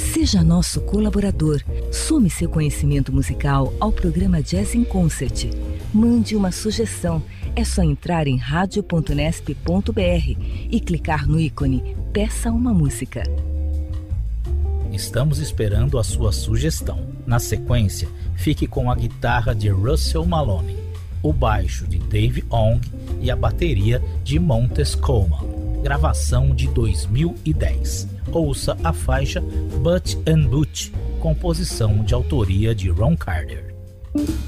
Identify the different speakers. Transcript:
Speaker 1: Seja nosso colaborador. Some seu conhecimento musical ao programa Jazz in Concert. Mande uma sugestão. É só entrar em radio.nesp.br e clicar no ícone Peça uma música.
Speaker 2: Estamos esperando a sua sugestão. Na sequência, fique com a guitarra de Russell Maloney, o baixo de Dave Ong e a bateria de Montez Coleman. Gravação de 2010. Ouça a faixa Butch and Butch, composição de autoria de Ron Carter.